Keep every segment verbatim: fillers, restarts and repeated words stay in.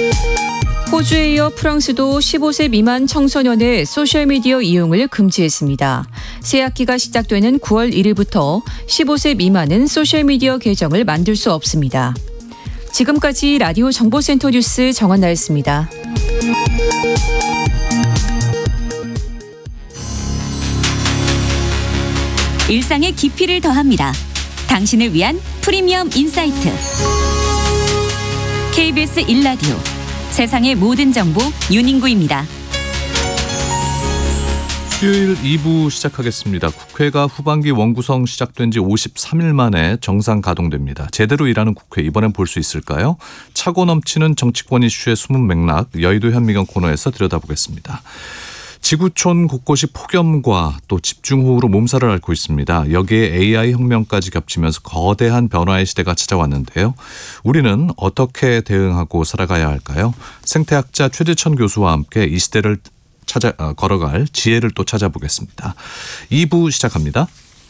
호주에 이어 프랑스도 십오 세 미만 청소년의 소셜미디어 이용을 금지했습니다. 새 학기가 시작되는 구월 일일부터 십오 세 미만은 소셜미디어 계정을 만들 수 없습니다. 지금까지 라디오 정보센터 뉴스 정한나였습니다. 일상의 깊이를 더합니다. 당신을 위한 프리미엄 인사이트. 케이비에스 일 라디오. 세상의 모든 정보 윤인구입니다. 수요일 이 부 시작하겠습니다. 국회가 후반기 원구성 시작된 지 오십삼 일 만에 정상 가동됩니다. 제대로 일하는 국회 이번엔 볼 수 있을까요? 차고 넘치는 정치권 이슈의 숨은 맥락 여의도 현미경 코너에서 들여다보겠습니다. 지구촌 곳곳이 폭염과 또 집중호우로 몸살을 앓고 있습니다. 여기에 에이아이 혁명까지 겹치면서 거대한 변화의 시대가 찾아왔는데요. 우리는 어떻게 대응하고 살아가야 할까요? 생태학자 최재천 교수와 함께 이 시대를 찾아 어, 걸어갈 지혜를 또 찾아보겠습니다. 이 부 시작합니다.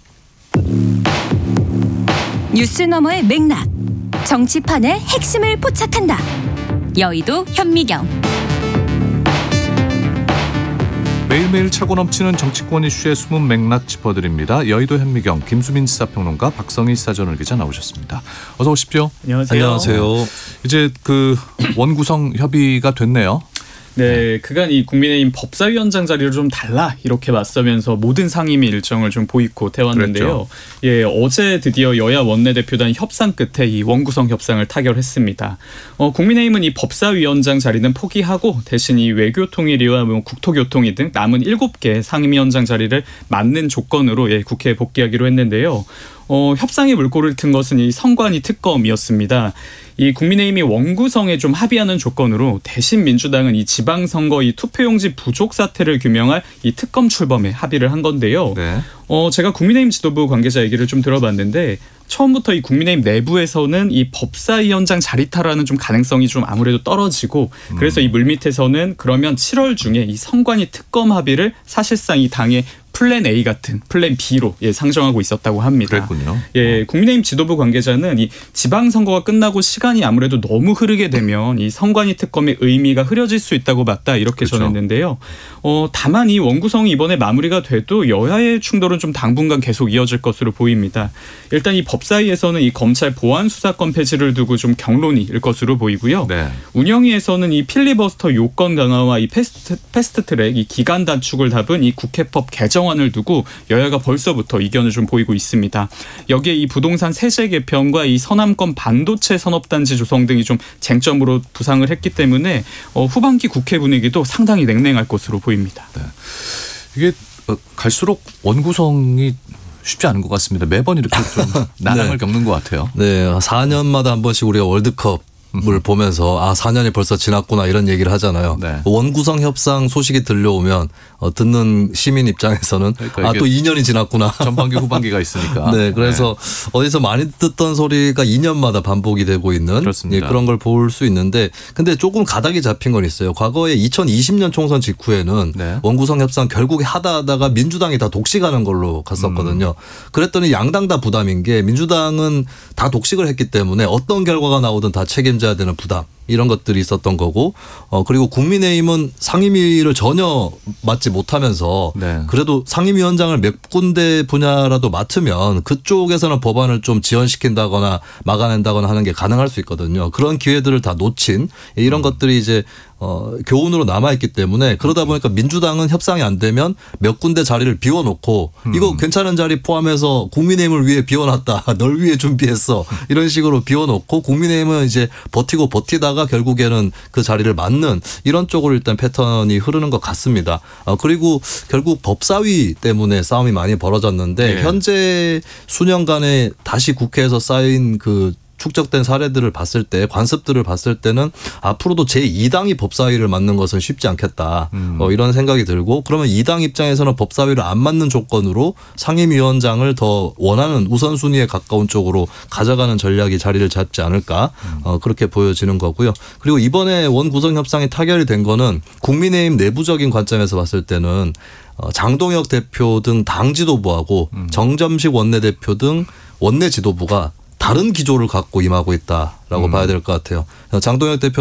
뉴스 너머의 맥락. 정치판의 핵심을 포착한다. 여의도 현미경. 매일매일 차고 넘치는 정치권 이슈의 숨은 맥락 짚어드립니다. 여의도 현미경 김수민 시사평론가 박성희 시사저널 기자 나오셨습니다. 어서 오십시오. 안녕하세요. 안녕하세요. 이제 그 원구성 협의가 됐네요. 네, 그간 이 국민의힘 법사위원장 자리를 좀 달라 이렇게 맞서면서 모든 상임위 일정을 좀 보이콧 해왔는데요. 예, 어제 드디어 여야 원내대표단 협상 끝에 이 원구성 협상을 타결했습니다. 어, 국민의힘은 이 법사위원장 자리는 포기하고 대신 이 외교통일위와 뭐 국토교통위 등 남은 일곱 개 상임위원장 자리를 맞는 조건으로 예, 국회에 복귀하기로 했는데요. 어, 협상의 물꼬를 튼 것은 이 선관위 특검이었습니다. 이 국민의힘이 원구성에 좀 합의하는 조건으로 대신 민주당은 이 지방선거 이 투표용지 부족 사태를 규명할 이 특검 출범에 합의를 한 건데요. 네. 어, 제가 국민의힘 지도부 관계자 얘기를 좀 들어봤는데 처음부터 이 국민의힘 내부에서는 이 법사위원장 자리 탈환은 좀 가능성이 좀 아무래도 떨어지고 그래서 이 물밑에서는 그러면 칠월 중에 이 선관위 특검 합의를 사실상 이 당의 플랜 A 같은 플랜 B로 예, 상정하고 있었다고 합니다. 그랬군요. 예, 국민의힘 지도부 관계자는 이 지방선거가 끝나고 시간이 아무래도 너무 흐르게 되면 이 선관위 특검의 의미가 흐려질 수 있다고 봤다 이렇게 그렇죠. 전했는데요. 어, 다만 이 원구성이 이번에 마무리가 돼도 여야의 충돌은 좀 당분간 계속 이어질 것으로 보입니다. 일단 이 법사위에서는 이 검찰 보안 수사권 폐지를 두고 좀 경론이 일 것으로 보이고요. 네. 운영위에서는 이 필리버스터 요건 강화와 이 패스트, 패스트트랙 이 기간 단축을 담은 이 국회법 개정 안을 두고 여야가 벌써부터 이견을 좀 보이고 있습니다. 여기에 이 부동산 세제 개편과 이 서남권 반도체 산업단지 조성 등이 좀 쟁점으로 부상을 했기 때문에 어, 후반기 국회 분위기도 상당히 냉랭할 것으로 보입니다. 네. 이게 갈수록 원구성이 쉽지 않은 것 같습니다. 매번 이렇게 좀 난항을 네. 겪는 것 같아요. 네, 사 년마다 한 번씩 우리가 월드컵 을 보면서 아 사 년이 벌써 지났구나 이런 얘기를 하잖아요. 네. 원구성 협상 소식이 들려오면 어, 듣는 시민 입장에서는 그러니까 아 또 이 년이 지났구나. 전반기 후반기가 있으니까. 네, 그래서 네. 어디서 많이 듣던 소리가 이 년마다 반복이 되고 있는 예, 그런 걸 볼 수 있는데 근데 조금 가닥이 잡힌 건 있어요. 과거에 이천이십 년 총선 직후에는 네. 원구성 협상 결국에 하다 하다가 민주당이 다 독식하는 걸로 갔었거든요. 음. 그랬더니 양당 다 부담인 게 민주당은 다 독식을 했기 때문에 어떤 결과가 나오든 다 책임 져야 되는 부담 이런 것들이 있었던 거고 어 그리고 국민의힘은 상임위를 전혀 맡지 못하면서 네. 그래도 상임위원장을 몇 군데 분야라도 맡으면 그쪽에서는 법안을 좀 지연시킨다거나 막아낸다거나 하는 게 가능할 수 있거든요. 그런 기회들을 다 놓친 이런 음. 것들이 이제 어, 교훈으로 남아있기 때문에 그러다 보니까 민주당은 협상이 안 되면 몇 군데 자리를 비워놓고 음. 이거 괜찮은 자리 포함해서 국민의힘을 위해 비워놨다. 널 위해 준비했어. 이런 식으로 비워놓고 국민의힘은 이제 버티고 버티다가 결국에는 그 자리를 맡는 이런 쪽으로 일단 패턴이 흐르는 것 같습니다. 어, 그리고 결국 법사위 때문에 싸움이 많이 벌어졌는데 네. 현재 수년간에 다시 국회에서 쌓인 그 축적된 사례들을 봤을 때 관습들을 봤을 때는 앞으로도 제이 당이 법사위를 맡는 것은 쉽지 않겠다. 음. 어, 이런 생각이 들고 그러면 이 당 입장에서는 법사위를 안 맡는 조건으로 상임위원장을 더 원하는 우선순위에 가까운 쪽으로 가져가는 전략이 자리를 잡지 않을까 어, 그렇게 보여지는 거고요. 그리고 이번에 원구성 협상이 타결이 된 거는 국민의힘 내부적인 관점에서 봤을 때는 어, 장동혁 대표 등 당 지도부하고 음. 정점식 원내대표 등 원내 지도부가 다른 기조를 갖고 임하고 있다라고 음. 봐야 될 것 같아요. 장동혁 대표는